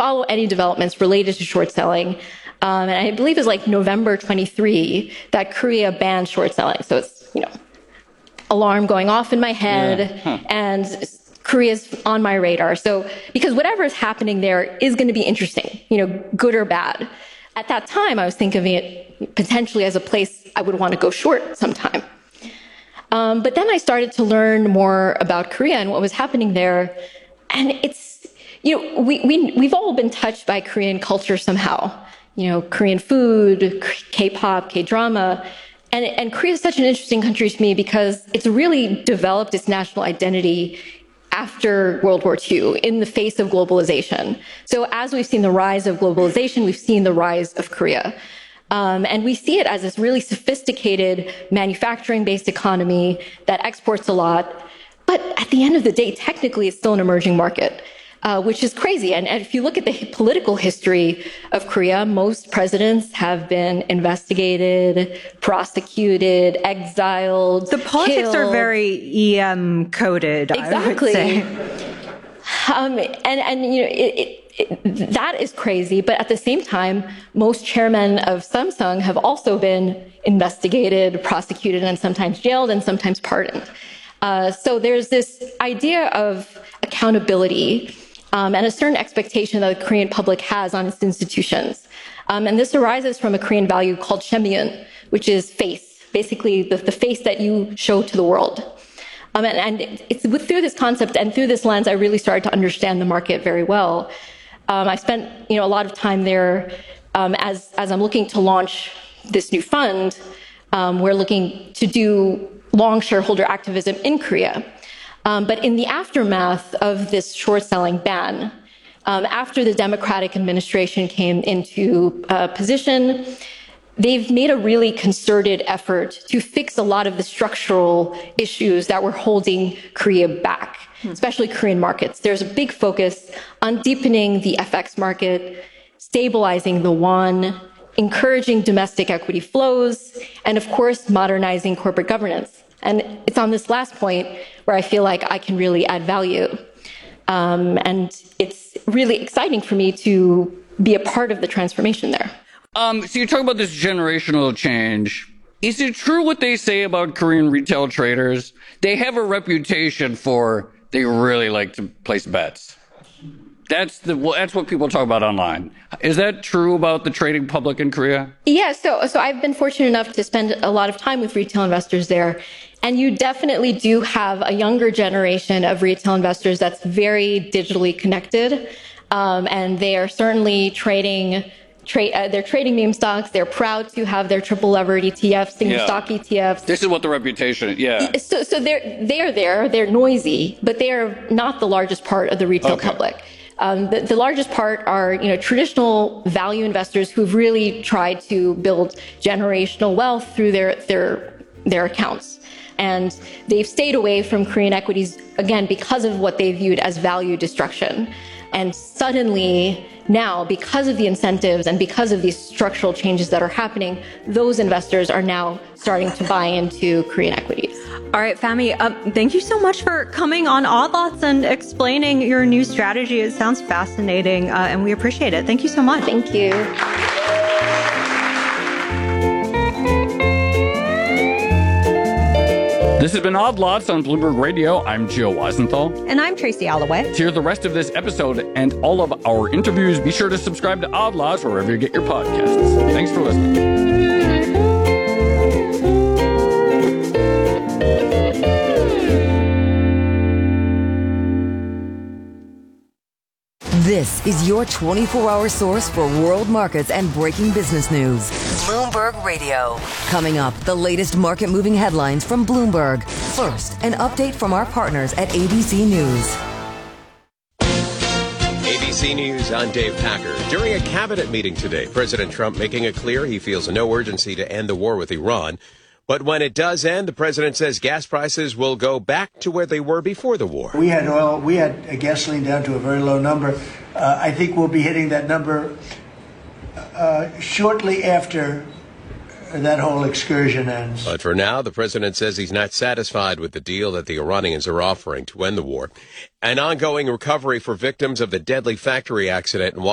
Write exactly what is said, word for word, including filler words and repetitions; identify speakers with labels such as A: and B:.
A: follow any developments related to short selling. Um, and I believe it's like November twenty-third that Korea banned short selling. So it's, you know, alarm going off in my head, yeah. huh. and Korea's on my radar. So because whatever is happening there is going to be interesting, you know, good or bad. At that time, I was thinking of it potentially as a place I would want to go short sometime. Um, but then I started to learn more about Korea and what was happening there. And it's, you know, we, we, we've all been touched by Korean culture somehow. You know, Korean food, K-pop, K-drama. And, and Korea is such an interesting country to me because it's really developed its national identity after World War Two in the face of globalization. So as we've seen the rise of globalization, we've seen the rise of Korea. Um, and we see it as this really sophisticated manufacturing-based economy that exports a lot. But at the end of the day, technically, it's still an emerging market. Uh, which is crazy. And, and if you look at the political history of Korea, most presidents have been investigated, prosecuted, exiled.
B: The politics
A: killed.
B: are very E M coded.
A: Exactly.
B: I would say.
A: Um, and, and, you know, it, it, it, that is crazy. But at the same time, most chairmen of Samsung have also been investigated, prosecuted, and sometimes jailed and sometimes pardoned. Uh, so there's this idea of accountability. Um, and a certain expectation that the Korean public has on its institutions. Um, and this arises from a Korean value called Shemyun, which is face, basically the, the face that you show to the world. Um, and, and it's with, through this concept and through this lens, I really started to understand the market very well. Um, I spent, you know, a lot of time there um, as, as I'm looking to launch this new fund. Um, we're looking to do long shareholder activism in Korea. Um, but in the aftermath of this short selling ban, um, after the Democratic administration came into uh, position, they've made a really concerted effort to fix a lot of the structural issues that were holding Korea back, hmm. especially Korean markets. There's a big focus on deepening the F X market, stabilizing the won, encouraging domestic equity flows, and of course, modernizing corporate governance. And it's on this last point where I feel like I can really add value. Um, and it's really exciting for me to be a part of the transformation there.
C: Um, so you talk about this generational change. Is it true what they say about Korean retail traders? They have a reputation for they really like to place bets. That's the well, that's what people talk about online. Is that true about the trading public in Korea?
A: Yeah, so so I've been fortunate enough to spend a lot of time with retail investors there. And you definitely do have a younger generation of retail investors that's very digitally connected. Um, and they are certainly trading, tra- uh, they're trading meme stocks. They're proud to have their triple levered E T Fs, single yeah. stock E T Fs.
C: This is what the reputation, yeah.
A: So, so they're, they're there, they're noisy, but they are not the largest part of the retail
C: okay.
A: public. Um, the, the largest part are, you know, traditional value investors who've really tried to build generational wealth through their, their, their accounts. And they've stayed away from Korean equities, again, because of what they viewed as value destruction. And suddenly now, because of the incentives and because of these structural changes that are happening, those investors are now starting to buy into Korean equities.
B: All right, Fahmi, uh, thank you so much for coming on Odd Lots and explaining your new strategy. It sounds fascinating, uh, and we appreciate it. Thank you so much.
A: Thank you.
C: This has been Odd Lots on Bloomberg Radio. I'm Gio Weisenthal.
B: And I'm Tracy Alloway.
C: To hear the rest of this episode and all of our interviews, be sure to subscribe to Odd Lots wherever you get your podcasts. Thanks for listening.
D: This is your twenty-four hour source for world markets and breaking business news. Bloomberg Radio. Coming up, the latest market-moving headlines from Bloomberg. First, an update from our partners at A B C News.
E: A B C News, I'm Dave Packer. During a cabinet meeting today, President Trump making it clear he feels no urgency to end the war with Iran. But when it does end, the president says gas prices will go back to where they were before the war.
F: We had oil, we had gasoline down to a very low number. Uh, I think we'll be hitting that number uh, shortly after that whole excursion ends.
E: But for now, the president says he's not satisfied with the deal that the Iranians are offering to end the war. An ongoing recovery for victims of the deadly factory accident in